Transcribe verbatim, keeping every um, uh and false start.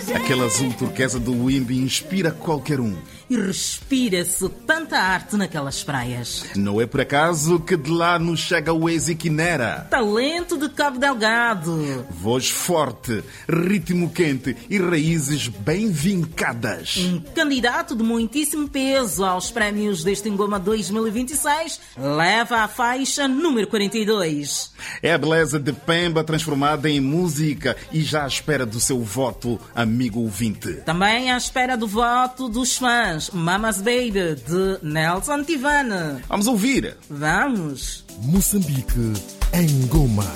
Aquele azul turquesa do Wimby inspira qualquer um. E respira-se tanta arte naquelas praias. Não é por acaso que de lá nos chega o Eziquinera. Talento de Cabo Delgado. Voz forte, ritmo quente e raízes bem vincadas. Um candidato de muitíssimo peso aos prémios deste Ngoma dois mil e vinte e seis leva a faixa número quarenta e dois. É a beleza de Pemba transformada em música e já à espera do seu voto, amigo ouvinte. Também à espera do voto dos fãs. Mama's Baby, de Nelson Tivane. Vamos ouvir. Vamos. Moçambique em Ngoma.